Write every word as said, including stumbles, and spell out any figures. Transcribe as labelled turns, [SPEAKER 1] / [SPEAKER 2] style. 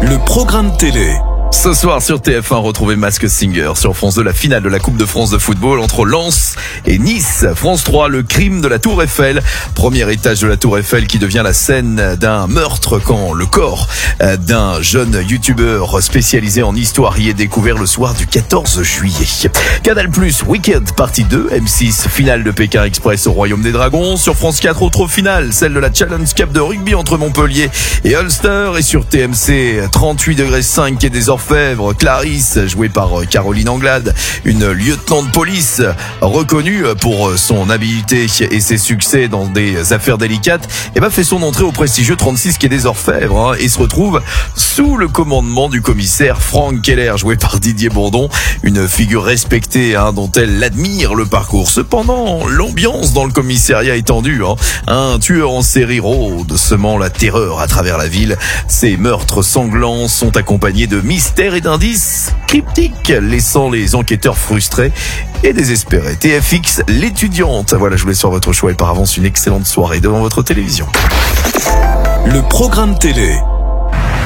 [SPEAKER 1] Le programme télé.
[SPEAKER 2] Ce soir sur T F un, retrouvez Masked Singer. Sur France deux, la finale de la Coupe de France de football entre Lens et Nice. France trois, le crime de la Tour Eiffel. Premier étage de la Tour Eiffel qui devient la scène d'un meurtre quand le corps d'un jeune youtubeur spécialisé en histoire y est découvert le soir du quatorze juillet. Canal plus, Wicked partie deux. M six, finale de Pékin Express au Royaume des Dragons. Sur France quatre, autre finale, celle de la Challenge Cup de rugby entre Montpellier et Ulster. Et sur T M C, trente-huit degrés cinq et des Orfèvres. Clarisse, jouée par Caroline Anglade, une lieutenant de police reconnue pour son habileté et ses succès dans des affaires délicates, et ben fait son entrée au prestigieux trente-six quai des Orfèvres hein, et se retrouve sous le commandement du commissaire Franck Keller, joué par Didier Bourdon, une figure respectée hein, dont elle admire le parcours. Cependant, l'ambiance dans le commissariat est tendue. Hein. Un tueur en série rôde, semant la terreur à travers la ville. Ces meurtres sanglants sont accompagnés de mystères et d'indices cryptiques, laissant les enquêteurs frustrés et désespérés. T F X, l'étudiante. Voilà, je vous laisse sur votre choix et par avance une excellente soirée devant votre télévision.
[SPEAKER 1] Le programme télé.